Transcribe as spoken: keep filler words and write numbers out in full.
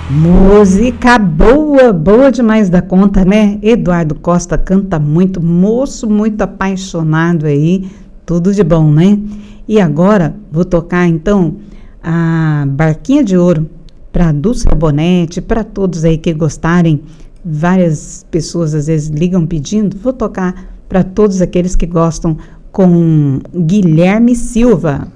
Música boa, boa demais da conta, né? Eduardo Costa canta muito, moço muito apaixonado aí, tudo de bom, né? E agora vou tocar então a Barquinha de Ouro para Dulce Bonete, para todos aí que gostarem. Várias pessoas às vezes ligam pedindo, vou tocar para todos aqueles que gostam com Guilherme Silva.